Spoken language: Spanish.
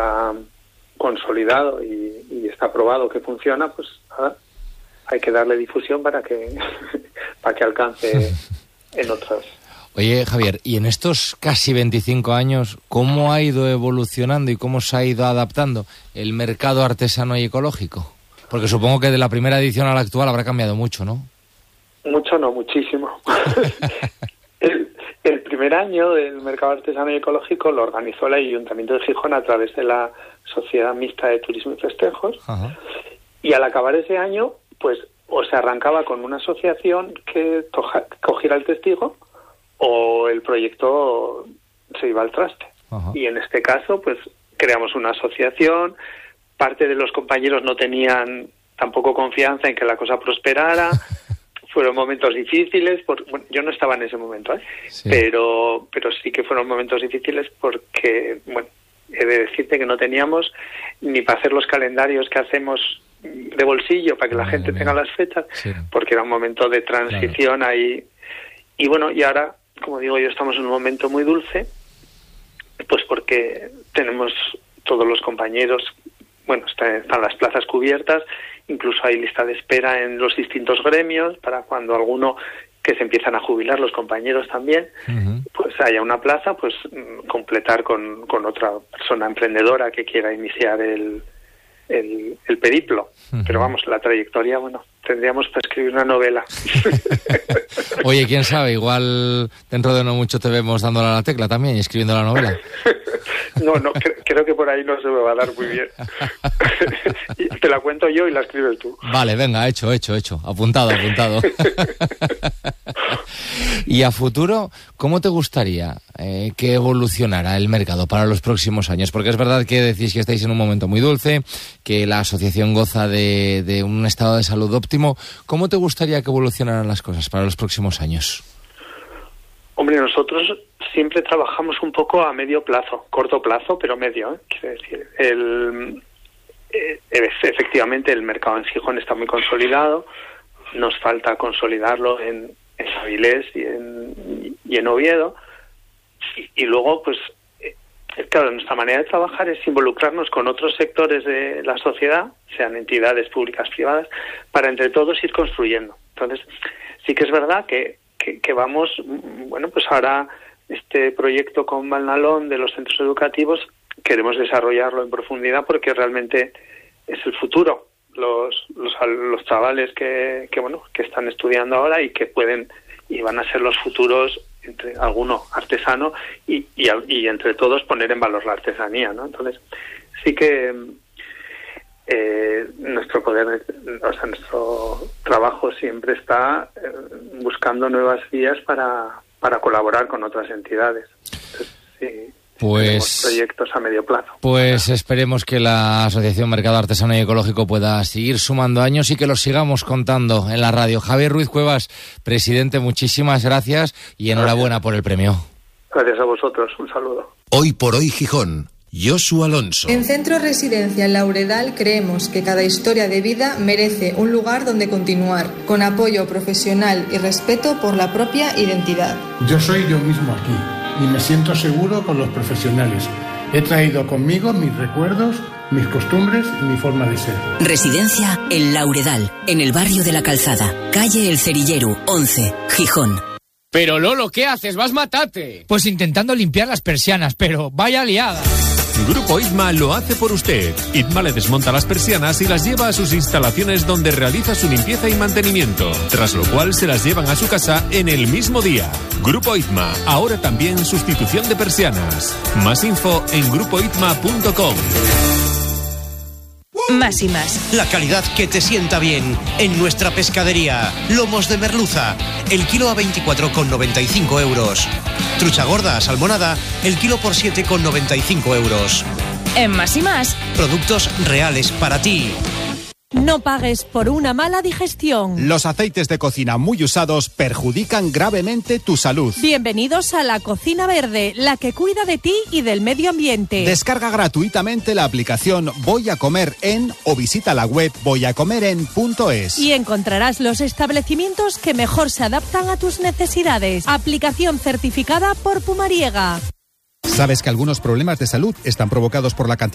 está consolidado y está probado que funciona, pues nada, hay que darle difusión para que alcance en otras. Oye, Javier, y en estos casi 25 años, ¿cómo ha ido evolucionando y cómo se ha ido adaptando el mercado artesano y ecológico? Porque supongo que de la primera edición a la actual habrá cambiado mucho, ¿no? Mucho no, muchísimo. El primer año del mercado artesano y ecológico lo organizó el Ayuntamiento de Gijón a través de la Sociedad Mixta de Turismo y Festejos. Ajá. Y al acabar ese año, pues o se arrancaba con una asociación que cogiera el testigo, o el proyecto se iba al traste. Ajá. Y en este caso, pues creamos una asociación, parte de los compañeros no tenían tampoco confianza en que la cosa prosperara, fueron momentos difíciles, bueno, yo no estaba en ese momento, sí. pero sí que fueron momentos difíciles porque, bueno, he de decirte que no teníamos ni para hacer los calendarios que hacemos de bolsillo para que la gente tenga las fechas, sí. Porque era un momento de transición, claro. Ahí. Y bueno, y ahora, como digo yo, estamos en un momento muy dulce, pues porque tenemos todos los compañeros, bueno, están las plazas cubiertas, incluso hay lista de espera en los distintos gremios para cuando alguno que se empiezan a jubilar, los compañeros también, pues haya una plaza, pues completar con otra persona emprendedora que quiera iniciar el periplo. Pero vamos, la trayectoria, bueno, tendríamos que escribir una novela. Oye, quién sabe, igual dentro de no mucho te vemos dándole a la tecla también y escribiendo la novela. No, creo que por ahí no se me va a dar muy bien. Te la cuento yo y la escribes tú. Vale, venga, hecho. Apuntado. Y a futuro, ¿cómo te gustaría que evolucionara el mercado para los próximos años? Porque es verdad que decís que estáis en un momento muy dulce, que la asociación goza de un estado de salud óptimo. ¿Cómo te gustaría que evolucionaran las cosas para los próximos años? Hombre, nosotros siempre trabajamos un poco a medio plazo, corto plazo, pero medio, quiero decir. Efectivamente, el mercado en Gijón está muy consolidado, nos falta consolidarlo en Avilés y en Oviedo, y luego, pues, claro, nuestra manera de trabajar es involucrarnos con otros sectores de la sociedad, sean entidades públicas, privadas, para entre todos ir construyendo. Entonces, sí que es verdad que vamos, bueno, pues ahora este proyecto con Valnalón de los centros educativos queremos desarrollarlo en profundidad porque realmente es el futuro. Los chavales que están estudiando ahora y que pueden y van a ser los futuros, entre alguno artesano y entre todos poner en valor la artesanía, ¿no? Entonces sí que nuestro trabajo siempre está buscando nuevas vías para colaborar con otras entidades. Entonces, sí. Pues proyectos a medio plazo. Pues esperemos que la Asociación Mercado Artesano y Ecológico pueda seguir sumando años y que los sigamos contando en la radio. Javier Ruiz Cuevas, presidente, muchísimas gracias y enhorabuena por el premio. Gracias a vosotros, un saludo. Hoy por hoy Gijón, Josu Alonso. En Centro Residencial Lauredal creemos que cada historia de vida merece un lugar donde continuar, con apoyo profesional y respeto por la propia identidad. Yo soy yo mismo aquí y me siento seguro con los profesionales. He traído conmigo mis recuerdos, mis costumbres y mi forma de ser. Residencia El Lauredal, en el barrio de La Calzada, calle El Cerillero, 11, Gijón. Pero Lolo, ¿qué haces? ¡Vas matate! Pues intentando limpiar las persianas, pero vaya liada. Grupo ITMA lo hace por usted. ITMA le desmonta las persianas y las lleva a sus instalaciones donde realiza su limpieza y mantenimiento, tras lo cual se las llevan a su casa en el mismo día. Grupo ITMA, ahora también sustitución de persianas. Más info en grupoitma.com. Más y más. La calidad que te sienta bien en nuestra pescadería. Lomos de merluza, el kilo a 24,95 euros. Trucha gorda, salmonada, el kilo por 7,95 euros. En Más y más. Productos reales para ti. No pagues por una mala digestión. Los aceites de cocina muy usados perjudican gravemente tu salud. Bienvenidos a la Cocina Verde, la que cuida de ti y del medio ambiente. Descarga gratuitamente la aplicación Voy a Comer En o visita la web voyacomeren.es. Y encontrarás los establecimientos que mejor se adaptan a tus necesidades. Aplicación certificada por Pumariega. ¿Sabes que algunos problemas de salud están provocados por la cantidad